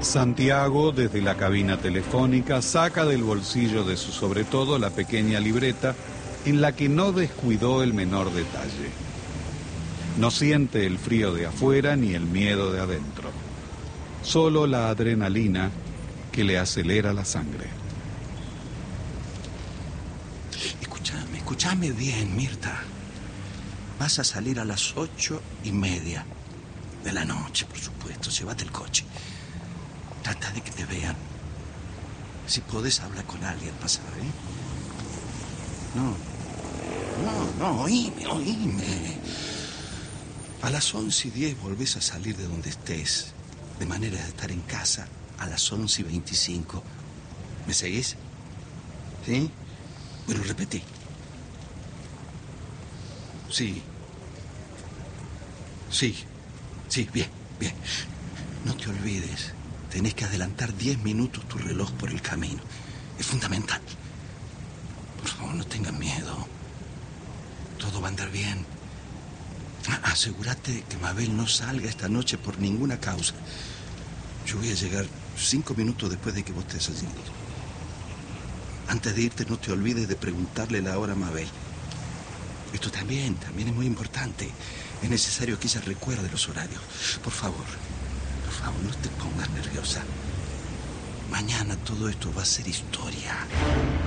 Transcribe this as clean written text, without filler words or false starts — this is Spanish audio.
Santiago, desde la cabina telefónica, saca del bolsillo de su sobretodo la pequeña libreta en la que no descuidó el menor detalle. No siente el frío de afuera ni el miedo de adentro, solo la adrenalina que le acelera la sangre. Escúchame bien, Mirta. Vas a salir a las 8:30 de la noche, por supuesto. Llévate el coche. Trata de que te vean. Si podés, habla con alguien, pasa, ¿eh? No, oíme. A las 11:10 volvés a salir de donde estés, de manera de estar en casa a las 11:25. ¿Me seguís? ¿Sí? Bueno, repetí. Sí, bien. No te olvides, tenés que adelantar 10 minutos tu reloj por el camino. Es fundamental. Por favor, no tengas miedo. Todo va a andar bien. Asegúrate que Mabel no salga esta noche por ninguna causa. Yo voy a llegar 5 minutos después de que vos estés allí. Antes de irte, no te olvides de preguntarle la hora a Mabel. Esto también es muy importante. Es necesario que ella recuerde los horarios. Por favor, no te pongas nerviosa. Mañana todo esto va a ser historia.